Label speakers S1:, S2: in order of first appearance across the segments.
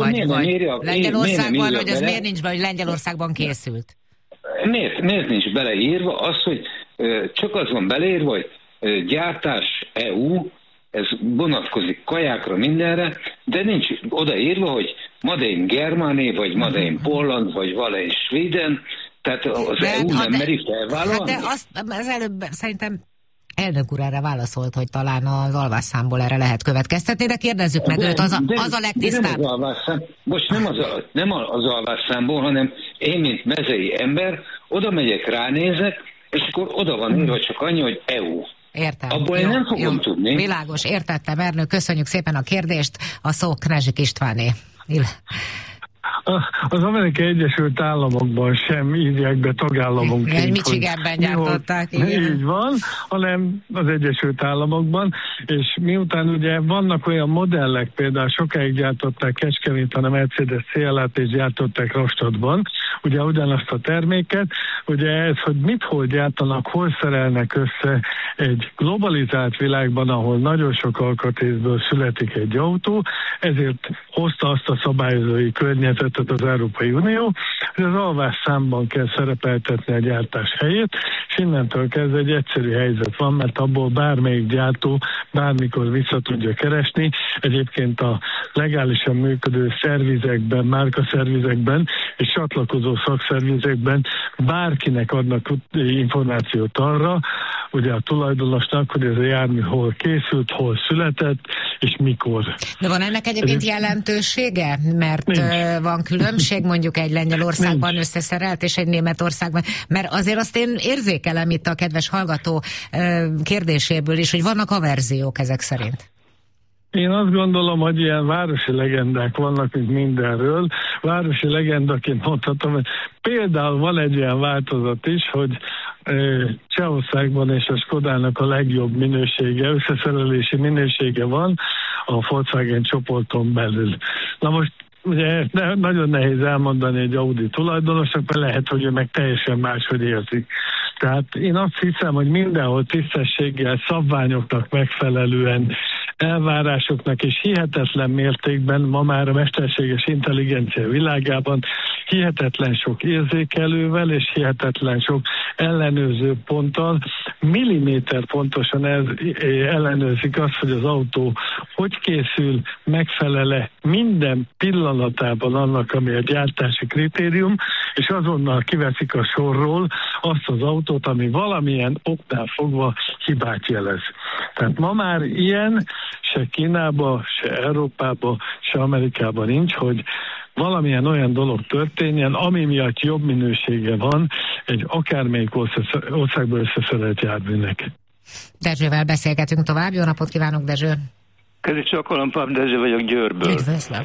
S1: Lengyelországban, hogy az miért nincs be, hogy Lengyelországban készült?
S2: Miért nincs beleírva az, hogy csak az van beleírva, hogy gyártás EU, ez vonatkozik kajákra, mindenre, de nincs odaírva, hogy Made in Germany, vagy Made in Poland, vagy Made in Sweden, tehát az EU nem meri felvállalni.
S1: Hát de az előbb szerintem elnök úr erre válaszolt, hogy talán az alvásszámból erre lehet következtetni, de kérdezzük meg őt, az a legtisztább.
S2: Nem az alvásszámból, hanem én, mint mezei ember, oda megyek, ránézek, és akkor oda van írva csak annyi, hogy EU.
S1: Értem.
S2: Abból én nem fogom tudni.
S1: Világos, értettem, Ernő, köszönjük szépen a kérdést. A szó Knezsik Istváné.
S3: Az Amerikai Egyesült Államokban sem írják be tagállamonként.
S1: Michiganben gyártották.
S3: Így van, hanem az Egyesült Államokban, és miután ugye vannak olyan modellek, például sokáig gyártották Kecskeméten a Mercedes CLA-t és gyártották Rastatban, ugye ugyanazt a terméket, ugye ez, hogy mit hol gyártanak, hol szerelnek össze egy globalizált világban, ahol nagyon sok alkatrészből születik egy autó, ezért hozta azt a szabályozói környezetet az Európai Unió, hogy az alvásszámban kell szerepeltetni a gyártás helyét, és innentől kezdve egy egyszerű helyzet van, mert abból bármelyik gyártó bármikor vissza tudja keresni. Egyébként a legálisan működő szervizekben, márkaszervizekben és csatlakozó szakszervizekben bárkinek adnak információt arra, ugye a tulajdonosnak, hogy ez a jármű hol készült, hol született, és mikor.
S1: De van ennek egyébként jelentősége? Mert van különbség mondjuk egy Lengyelországban összeszerelt és egy Németországban? Mert azért azt én érzékelem itt a kedves hallgató kérdéséből is, hogy vannak averziók ezek szerint.
S3: Én azt gondolom, hogy ilyen városi legendák vannak, mint mindenről. Városi legendaként mondhatom, hogy például van egy ilyen változat is, hogy Csehországban és a Skodának a legjobb minősége, összeszerelési minősége van a Volkswagen csoporton belül. Na most ugye nagyon nehéz elmondani egy Audi tulajdonosnak, mert lehet, hogy ő meg teljesen máshogy érzi. Tehát én azt hiszem, hogy mindenhol tisztességgel, szabványoknak megfelelően, elvárásoknak és hihetetlen mértékben ma már a mesterséges intelligencia világában hihetetlen sok érzékelővel és hihetetlen sok ellenőrző ponttal milliméter pontosan ellenőrzik azt, hogy az autó hogy készül, megfelele minden pillanatában annak, ami a gyártási kritérium, és azonnal kiveszik a sorról azt az autót, ami valamilyen oknál fogva hibát jelez. Tehát ma már ilyen se Kínában, se Európában, se Amerikában nincs, hogy valamilyen olyan dolog történjen, ami miatt jobb minősége van egy akármelyik országban összeszerelt járműnek.
S1: Dezsővel beszélgetünk tovább. Jó napot kívánok, Dezső!
S4: Közöcsokolom, Pap Dezső vagyok Győrből.
S1: Üdvözlöm!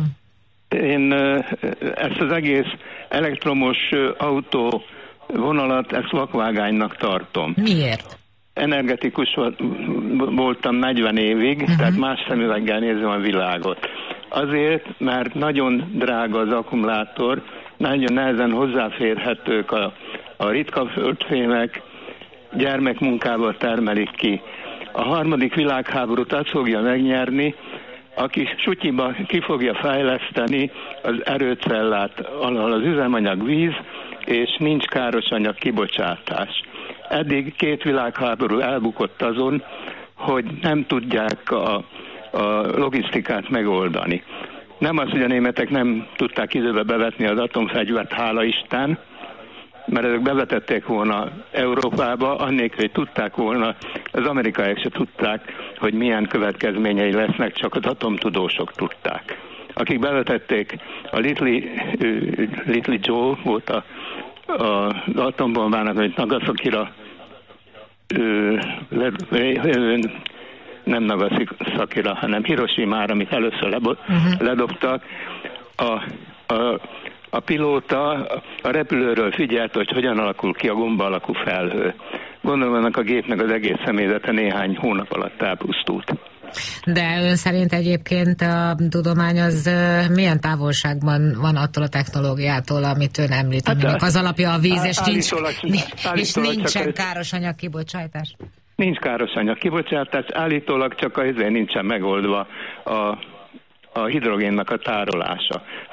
S4: Én ezt az egész elektromos autó vonalat, ezt vakvágánynak tartom.
S1: Miért?
S4: Energetikus voltam 40 évig, tehát más szemüveggel nézem a világot. Azért, mert nagyon drága az akkumulátor, nagyon nehezen hozzáférhetők a ritka földfémek, gyermekmunkával termelik ki. A harmadik világháborút azt fogja megnyerni, aki sutyiba ki fogja fejleszteni az erőcellát, ahol az üzemanyag víz, és nincs károsanyag kibocsátás. Eddig 2 világháború elbukott azon, hogy nem tudják a logisztikát megoldani. Nem az, hogy a németek nem tudták időbe bevetni az atomfegyvert, hála Isten, mert ezek bevetették volna Európába, annélkül, hogy tudták volna, az amerikaiak se tudták, hogy milyen következményei lesznek, csak az atomtudósok tudták. Akik bevetették, a Little Joe volt az atombombának, hogy Nagasakira nem Nagasakira, hanem Hiroshimára, amit először ledobtak. A pilóta a repülőről figyelte, hogy hogyan alakul ki a gomba alakú felhő. Gondolom, annak a gépnek az egész személyzete néhány hónap alatt elpusztult.
S1: De ön szerint egyébként a tudomány az milyen távolságban van attól a technológiától, amit ön említ, aminek az alapja a víz, és nincsen károsanyag kibocsátás?
S4: Nincs károsanyag kibocsátás, állítólag csak azért nincsen megoldva a hidrogénnek a tárolása.